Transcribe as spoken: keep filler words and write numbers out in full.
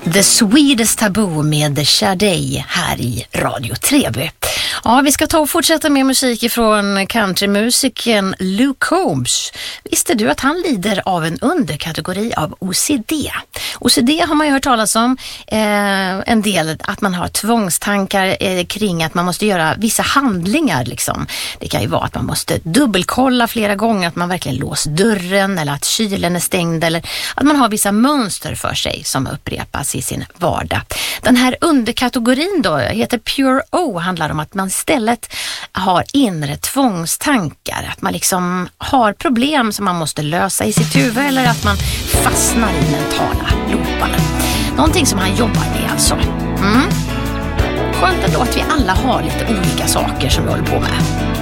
The Swedish Taboo med Sade här i Radio Treby. Ja, vi ska ta och fortsätta med musik ifrån countrymusiken Luke Combs. Visste du att han lider av en underkategori av O C D? O C D har man ju hört talas om eh, en del, att man har tvångstankar eh, kring att man måste göra vissa handlingar liksom. Det kan ju vara att man måste dubbelkolla flera gånger att man verkligen låst dörren eller att kylen är stängd eller att man har vissa mönster för sig som upprepas i sin vardag. Den här underkategorin då heter Pure O, handlar om att man istället har inre tvångstankar, att man liksom har problem som man måste lösa i sitt huvud eller att man fastnar i mentala loopar. Någonting som han jobbar med alltså. Mm. Skönt ändå att vi alla har lite olika saker som vi håller på med.